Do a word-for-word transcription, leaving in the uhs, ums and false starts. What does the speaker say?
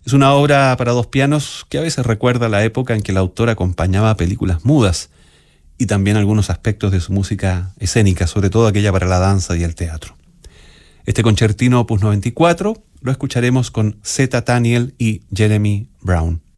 Es una obra para dos pianos que a veces recuerda la época en que el autor acompañaba películas mudas y también algunos aspectos de su música escénica, sobre todo aquella para la danza y el teatro. Este concertino opus noventa y cuatro lo escucharemos con Zeta Daniel y Jeremy Brown.